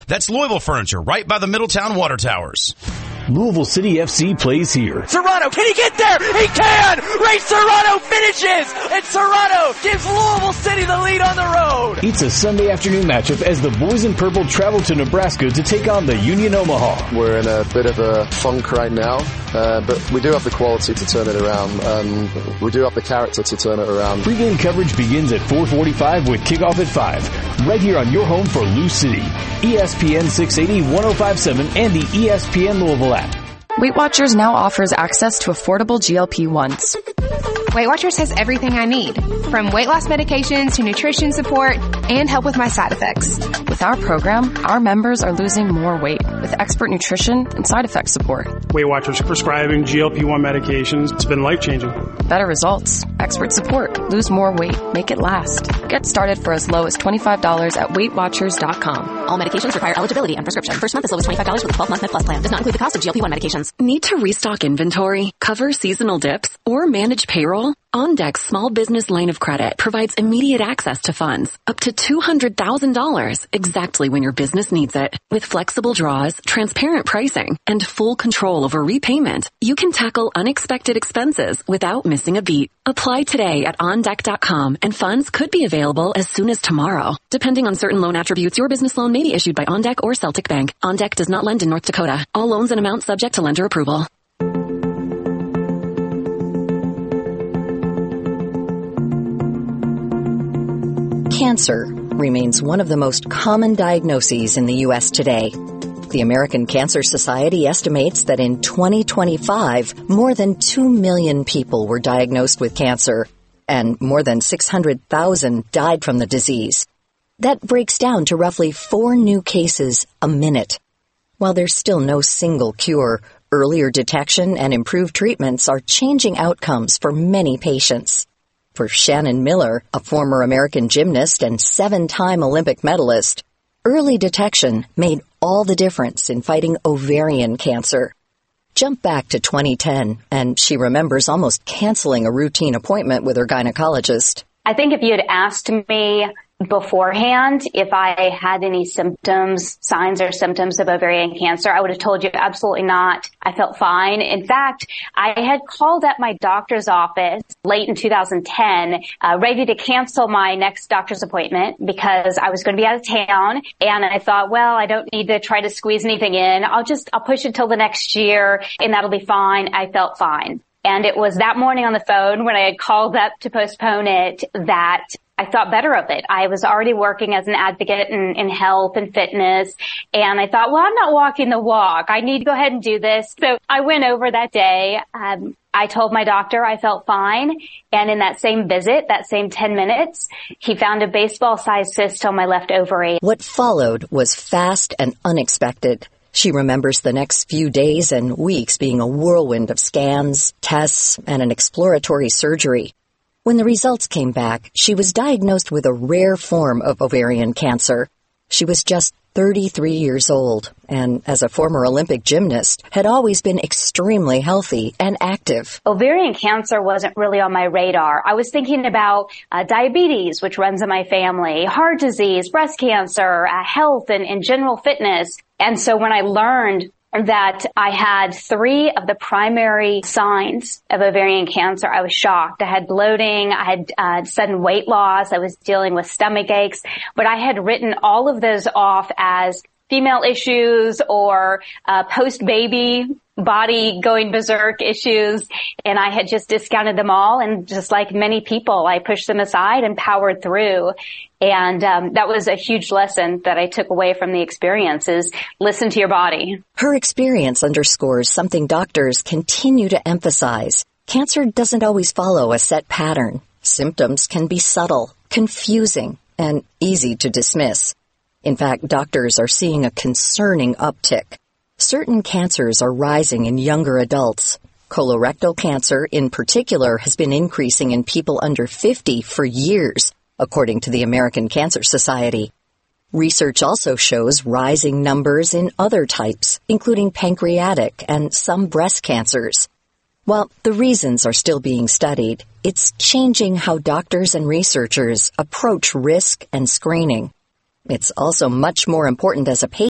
That's Louisville Furniture, right by the Middletown Water Towers. Louisville City FC plays here. Serrano, can he get there? He can! Ray Serrano finishes! And Serrano gives Louisville City the lead on the road! It's a Sunday afternoon matchup as the Boys in Purple travel to Nebraska to take on the Union Omaha. We're in a bit of a funk right now, but we do have the quality to turn it around. We do have the character to turn it around. Pre-game coverage begins at 4:45 with kickoff at 5. Right here on your home for Lou City. ESPN 680, 105.7, and the ESPN Louisville app. Weight Watchers now offers access to affordable GLP-1s. Weight Watchers has everything I need, from weight loss medications to nutrition support and help with my side effects. With our program, our members are losing more weight with expert nutrition and side effect support. Weight Watchers prescribing GLP-1 medications. It's been life-changing. Better results, expert support, lose more weight, make it last. Get started for as low as $25 at WeightWatchers.com. All medications require eligibility and prescription. First month as low as $25 with a 12-month Med Plus plan. Does not include the cost of GLP-1 medications. Need to restock inventory, cover seasonal dips, or manage payroll? OnDeck's small business line of credit provides immediate access to funds up to $200,000 exactly when your business needs it. With flexible draws, transparent pricing, and full control over repayment, you can tackle unexpected expenses without missing a beat. Apply today at OnDeck.com and funds could be available as soon as tomorrow. Depending on certain loan attributes, your business loan may be issued by OnDeck or Celtic Bank. OnDeck does not lend in North Dakota. All loans and amounts subject to lender approval. Cancer remains one of the most common diagnoses in the U.S. today. The American Cancer Society estimates that in 2025, more than 2 million people were diagnosed with cancer, and more than 600,000 died from the disease. That breaks down to roughly 4 new cases a minute. While there's still no single cure, earlier detection and improved treatments are changing outcomes for many patients. For Shannon Miller, a former American gymnast and 7-time Olympic medalist, early detection made all the difference in fighting ovarian cancer. Jump back to 2010, and she remembers almost canceling a routine appointment with her gynecologist. I think if you had asked me beforehand if I had any signs or symptoms of ovarian cancer, I would have told you absolutely not. I felt fine. In fact, I had called up my doctor's office late in 2010, ready to cancel my next doctor's appointment because I was going to be out of town. And I thought, well, I don't need to try to squeeze anything in. I'll push it till the next year and that'll be fine. I felt fine. And it was that morning on the phone when I had called up to postpone it that I thought better of it. I was already working as an advocate in health and fitness, and I thought, well, I'm not walking the walk. I need to go ahead and do this. So I went over that day. I told my doctor I felt fine, and in that same visit, that same 10 minutes, he found a baseball-sized cyst on my left ovary. What followed was fast and unexpected. She remembers the next few days and weeks being a whirlwind of scans, tests, and an exploratory surgery. When the results came back, she was diagnosed with a rare form of ovarian cancer. She was just 33 years old, and as a former Olympic gymnast, had always been extremely healthy and active. Ovarian cancer wasn't really on my radar. I was thinking about diabetes, which runs in my family, heart disease, breast cancer, health, and general fitness. And so when I learned that I had 3 of the primary signs of ovarian cancer, I was shocked. I had bloating, I had sudden weight loss, I was dealing with stomach aches, but I had written all of those off as female issues or post-baby body going berserk issues, and I had just discounted them all, and just like many people, I pushed them aside and powered through. And that was a huge lesson that I took away from the experience, is listen to your body. Her experience underscores something doctors continue to emphasize. Cancer doesn't always follow a set pattern. Symptoms can be subtle, confusing, and easy to dismiss. In fact, doctors are seeing a concerning uptick. Certain cancers are rising in younger adults. Colorectal cancer, in particular, has been increasing in people under 50 for years, according to the American Cancer Society. Research also shows rising numbers in other types, including pancreatic and some breast cancers. While the reasons are still being studied, it's changing how doctors and researchers approach risk and screening. It's also much more important as a patient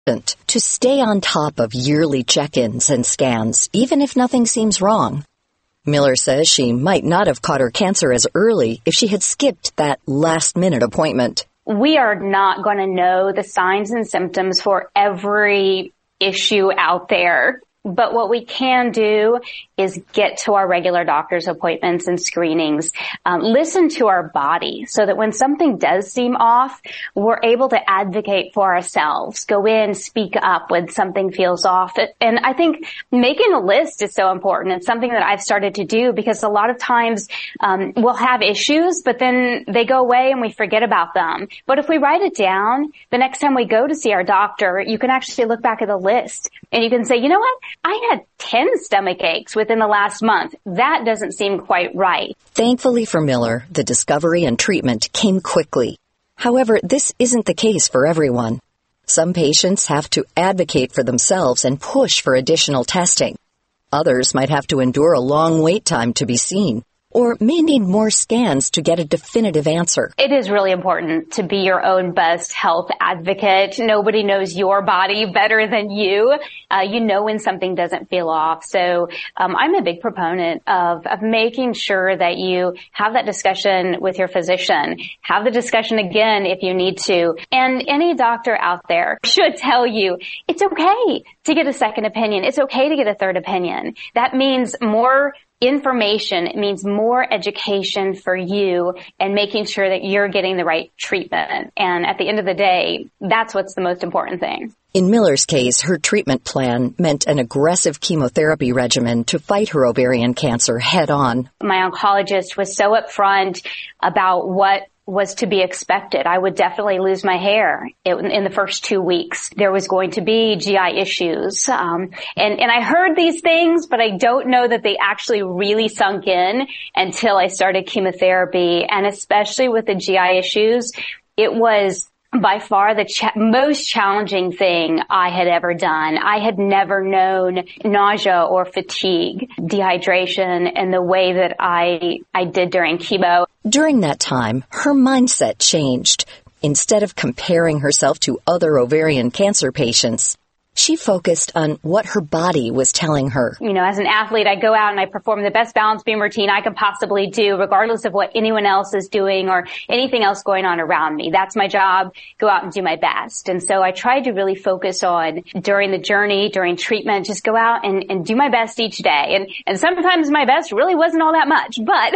consistent, to stay on top of yearly check-ins and scans, even if nothing seems wrong. Miller says she might not have caught her cancer as early if she had skipped that last-minute appointment. We are not going to know the signs and symptoms for every issue out there. But what we can do is get to our regular doctor's appointments and screenings, listen to our body so that when something does seem off, we're able to advocate for ourselves, go in, speak up when something feels off. And I think making a list is so important. It's something that I've started to do because a lot of times we'll have issues, but then they go away and we forget about them. But if we write it down, the next time we go to see our doctor, you can actually look back at the list and you can say, you know what? I had 10 stomach aches within the last month. That doesn't seem quite right. Thankfully for Miller, the discovery and treatment came quickly. However, this isn't the case for everyone. Some patients have to advocate for themselves and push for additional testing. Others might have to endure a long wait time to be seen, or may need more scans to get a definitive answer. It is really important to be your own best health advocate. Nobody knows your body better than you. You know when something doesn't feel off. So I'm a big proponent of making sure that you have that discussion with your physician. Have the discussion again if you need to. And any doctor out there should tell you it's okay to get a second opinion. It's okay to get a third opinion. That means more information. It means more education for you and making sure that you're getting the right treatment. And at the end of the day, that's what's the most important thing. In Miller's case, her treatment plan meant an aggressive chemotherapy regimen to fight her ovarian cancer head on. My oncologist was so upfront about what was to be expected. I would definitely lose my hair in the first 2 weeks. There was going to be GI issues. And I heard these things, but I don't know that they actually really sunk in until I started chemotherapy. And especially with the GI issues, it was by far the most challenging thing I had ever done. I had never known nausea or fatigue, dehydration, and the way that I did during chemo. During that time, her mindset changed. Instead of comparing herself to other ovarian cancer patients, she focused on what her body was telling her. You know, as an athlete, I go out and I perform the best balance beam routine I can possibly do, regardless of what anyone else is doing or anything else going on around me. That's my job. Go out and do my best. And so I tried to really focus on during the journey, during treatment, just go out and do my best each day. And sometimes my best really wasn't all that much,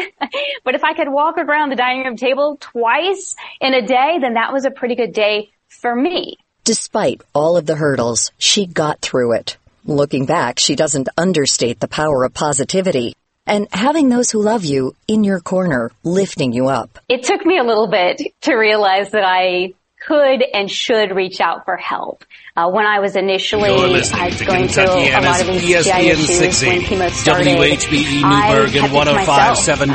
but if I could walk around the dining room table twice in a day, then that was a pretty good day for me. Despite all of the hurdles, she got through it. Looking back, she doesn't understate the power of positivity and having those who love you in your corner, lifting you up. It took me a little bit to realize that I could and should reach out for help. When I was initially going through a lot of these GI issues when chemo started, WHBE Newburgh and 105.7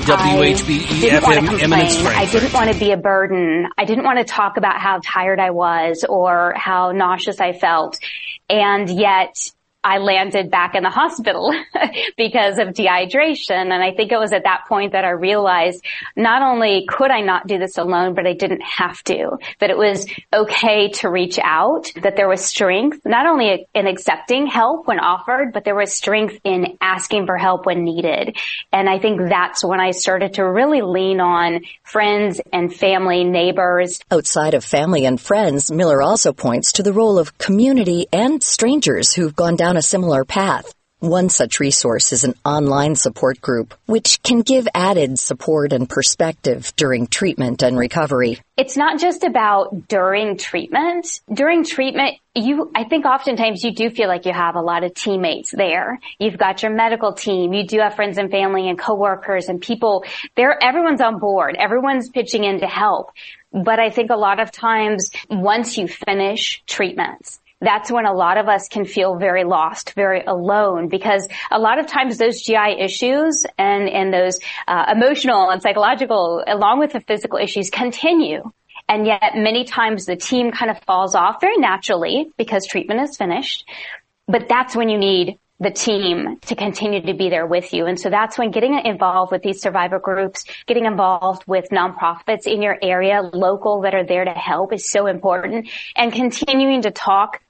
WHBE FM Eminence Frankfurt. I didn't want to be a burden. I didn't want to talk about how tired I was or how nauseous I felt. And yet I landed back in the hospital because of dehydration. And I think it was at that point that I realized not only could I not do this alone, but I didn't have to, that it was okay to reach out, that there was strength, not only in accepting help when offered, but there was strength in asking for help when needed. And I think that's when I started to really lean on friends and family, neighbors. Outside of family and friends, Miller also points to the role of community and strangers who've gone down a similar path. One such resource is an online support group, which can give added support and perspective during treatment and recovery. It's not just about during treatment. During treatment, I think oftentimes you do feel like you have a lot of teammates there. You've got your medical team. You do have friends and family and coworkers and people there. Everyone's on board. Everyone's pitching in to help. But I think a lot of times once you finish treatments, that's when a lot of us can feel very lost, very alone, because a lot of times those GI issues and those emotional and psychological, along with the physical issues, continue. And yet many times the team kind of falls off very naturally because treatment is finished. But that's when you need the team to continue to be there with you. And so that's when getting involved with these survivor groups, getting involved with nonprofits in your area, local, that are there to help is so important. And continuing to talk